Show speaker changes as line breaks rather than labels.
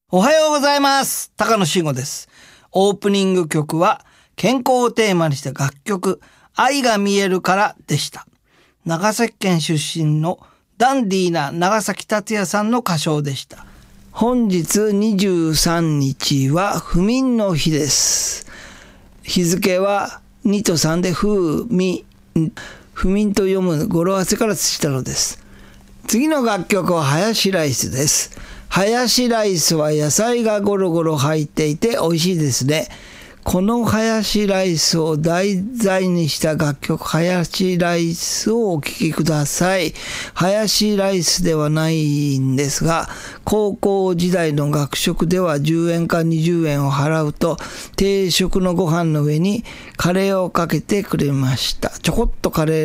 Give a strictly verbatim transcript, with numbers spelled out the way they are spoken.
おはようございます。高野慎吾です。オープニング曲は健康をテーマにした楽曲愛が見えるからでした。長崎県出身のダンディーな長崎達也さんの歌唱でした。本日にじゅうさんにちは不眠の日です。日付はにとさんで不眠、不眠と読む語呂合わせからしたのです。次の楽曲はハヤシライスです。ハヤシライスは野菜がゴロゴロ入っていて美味しいですね。このハヤシライスを題材にした楽曲ハヤシライスをお聴きください。ハヤシライスではないんですが、高校時代の学食ではじゅうえんかにじゅうえんを払うと定食のご飯の上にカレーをかけてくれました。ちょこっとカレー